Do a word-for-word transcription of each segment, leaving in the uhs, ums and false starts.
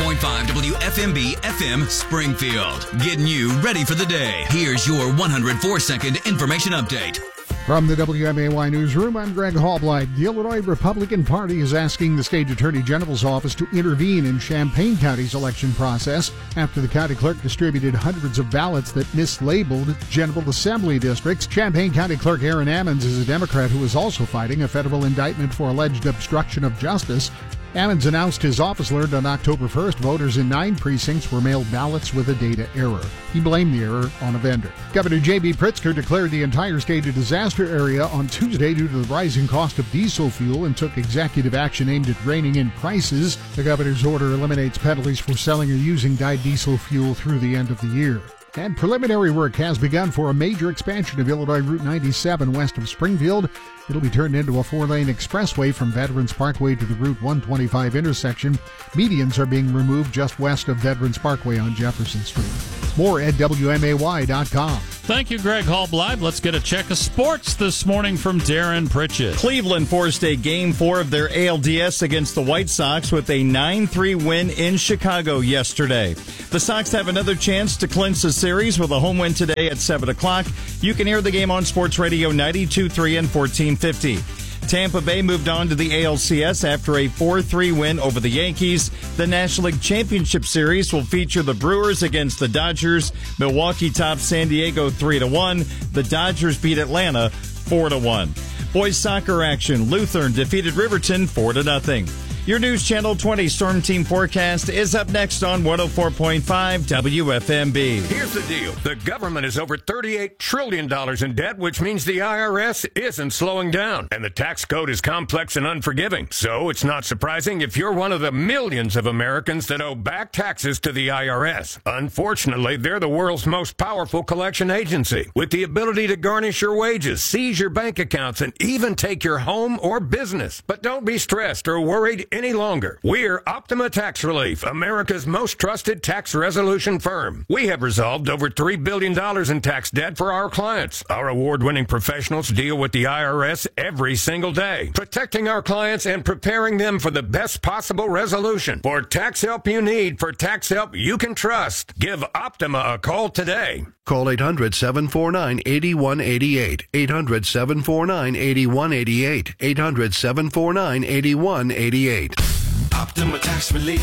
point five W F M B F M Springfield. Getting you ready for the day. Here's your one hundred four second information update. From the W M A Y Newsroom, I'm Greg Hallblight. The Illinois Republican Party is asking the State Attorney General's office to intervene in Champaign County's election process after the county clerk distributed hundreds of ballots that mislabeled General Assembly districts. Champaign County Clerk Aaron Ammons is a Democrat who is also fighting a federal indictment for alleged obstruction of justice. Ammons announced his office learned on October first voters in nine precincts were mailed ballots with a data error. He blamed the error on a vendor. Governor J B Pritzker declared the entire state a disaster area on Tuesday due to the rising cost of diesel fuel and took executive action aimed at reining in prices. The governor's order eliminates penalties for selling or using dyed diesel fuel through the end of the year. And preliminary work has begun for a major expansion of Illinois Route ninety-seven west of Springfield. It'll be turned into a four-lane expressway from Veterans Parkway to the Route one twenty-five intersection. Medians are being removed just west of Veterans Parkway on Jefferson Street. More at W M A Y dot com. Thank you, Greg Hallblight. Let's get a check of sports this morning from Darren Pritchett. Cleveland forced a game four of their A L D S against the White Sox with a nine three win in Chicago yesterday. The Sox have another chance to clinch the series with a home win today at seven o'clock. You can hear the game on Sports Radio ninety-two point three and fourteen fifty. Tampa Bay moved on to the A L C S after a four three win over the Yankees. The National League Championship Series will feature the Brewers against the Dodgers. Milwaukee tops San Diego three to one. The Dodgers beat Atlanta four to one. Boys soccer action. Lutheran defeated Riverton four to nothing. Your News Channel twenty Storm Team forecast is up next on one oh four point five W F M B. Here's the deal. The government is over thirty-eight trillion dollars in debt, which means the I R S isn't slowing down. And the tax code is complex and unforgiving. So it's not surprising if you're one of the millions of Americans that owe back taxes to the I R S. Unfortunately, they're the world's most powerful collection agency, with the ability to garnish your wages, seize your bank accounts, and even take your home or business. But don't be stressed or worried any longer. We're Optima Tax Relief, America's most trusted tax resolution firm. We have resolved over three billion dollars in tax debt for our clients. Our award-winning professionals deal with the I R S every single day, protecting our clients and preparing them for the best possible resolution. For tax help you need, for tax help you can trust, give Optima a call today. Call eight hundred, seven four nine, eight one eight eight. eight hundred, seven four nine, eight one eight eight. eight hundred, seven four nine, eight one eight eight. Optima Tax Relief.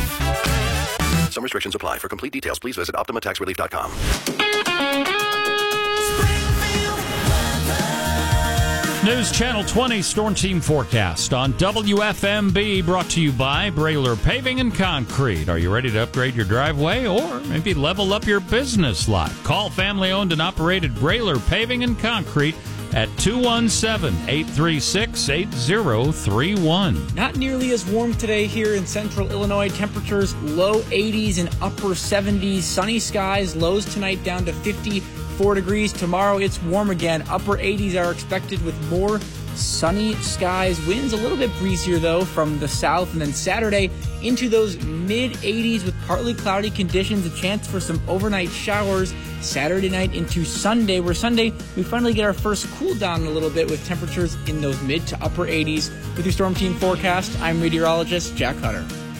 Some restrictions apply. For complete details, please visit optima tax relief dot com. News Channel twenty Storm Team forecast on W F M B, brought to you by Brailer Paving and Concrete. Are you ready to upgrade your driveway or maybe level up your business lot? Call family-owned and operated Brailer Paving and Concrete at two one seven, eight three six, eight zero three one. Not nearly as warm today here in central Illinois. Temperatures low eighties and upper seventies. Sunny skies, lows tonight down to fifty-four degrees. Tomorrow it's warm again. Upper eighties are expected with more sunny skies. Winds a little bit breezier though from the south. And then Saturday into those mid eighties with partly cloudy conditions. A chance for some overnight showers Saturday night into Sunday, where Sunday we finally get our first cool down a little bit with temperatures in those mid to upper eighties. With your Storm Team forecast, I'm meteorologist Jack Hutter.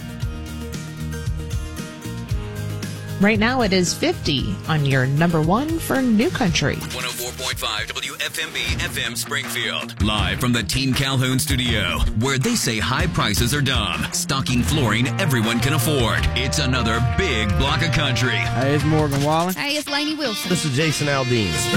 Right now it is fifty on your number one for New Country. one oh four point five W F M B F M Springfield. Live from the Team Calhoun studio, where they say high prices are dumb. Stocking flooring everyone can afford. It's another big block of country. Hey, it's Morgan Wallen. Hey, it's Lainey Wilson. This is Jason Aldean.